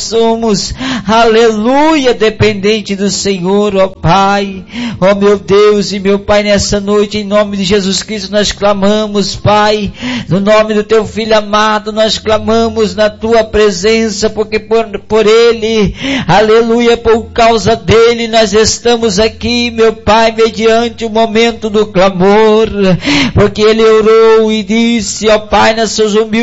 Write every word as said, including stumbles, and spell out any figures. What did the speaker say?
somos, aleluia, dependente do Senhor, ó Pai. Ó meu Deus e meu Pai, nessa noite, em nome de Jesus Cristo, nós clamamos, Pai, no nome do Teu Filho amado, nós clamamos na Tua presença, porque por, por Ele, aleluia, por causa dEle, nós estamos aqui, meu Pai, mediante o momento do clamor, porque Ele orou e disse, ó Pai, nas suas humildes